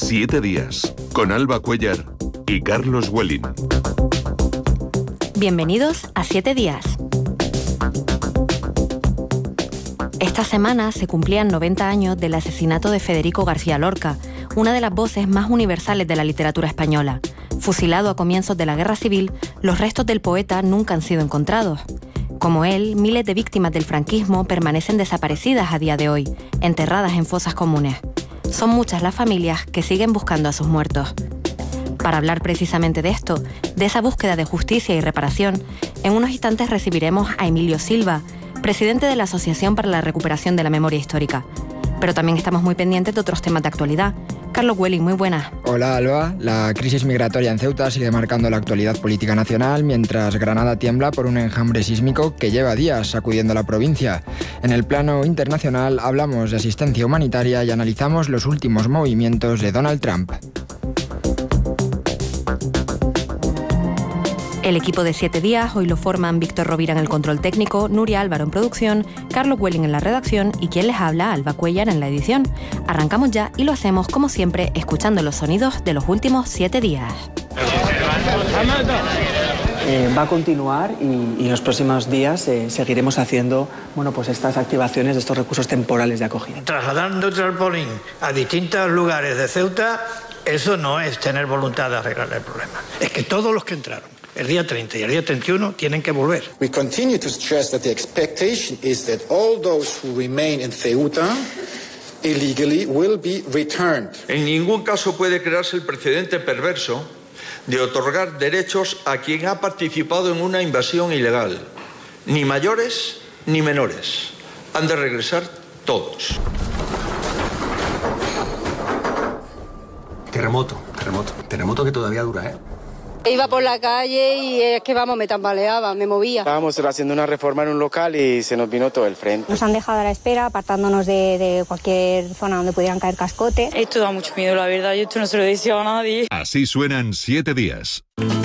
7 días, con Alba Cuéllar y Carlos Welling. Bienvenidos a 7 días. Esta semana se cumplían 90 años del asesinato de Federico García Lorca, una de las voces más universales de la literatura española. Fusilado a comienzos de la Guerra Civil, los restos del poeta nunca han sido encontrados. Como él, miles de víctimas del franquismo permanecen desaparecidas a día de hoy, enterradas en fosas comunes. Son muchas las familias que siguen buscando a sus muertos. Para hablar precisamente de esto, de esa búsqueda de justicia y reparación, en unos instantes recibiremos a Emilio Silva, presidente de la Asociación para la Recuperación de la Memoria Histórica. Pero también estamos muy pendientes de otros temas de actualidad. Carlos Welling, muy buenas. Hola, Alba. La crisis migratoria en Ceuta sigue marcando la actualidad política nacional, mientras Granada tiembla por un enjambre sísmico que lleva días sacudiendo la provincia. En el plano internacional hablamos de asistencia humanitaria y analizamos los últimos movimientos de Donald Trump. El equipo de 7 días hoy lo forman Víctor Rovira en el control técnico, Nuria Álvaro en producción, Carlos Welling en la redacción y quien les habla, Alba Cuéllar, en la edición. Arrancamos ya y lo hacemos, como siempre, escuchando los sonidos de los últimos 7 días. Va a continuar y en los próximos días seguiremos haciendo pues estas activaciones de estos recursos temporales de acogida. Trasladando trampolín a distintos lugares de Ceuta, eso no es tener voluntad de arreglar el problema. Es que todos los que entraron el día 30 y el día 31 tienen que volver. We continue to stress that the expectation is that all those who remain in Ceuta illegally will be returned. En ningún caso puede crearse el precedente perverso de otorgar derechos a quien ha participado en una invasión ilegal. Ni mayores ni menores. Han de regresar todos. Terremoto que todavía dura, ¿eh? Iba por la calle y es que me tambaleaba, me movía. Estábamos haciendo una reforma en un local y se nos vino todo el frente. Nos han dejado a la espera, apartándonos de cualquier zona donde pudieran caer cascotes. Esto da mucho miedo, la verdad, yo esto no se lo he deseado a nadie. Así suenan 7 días.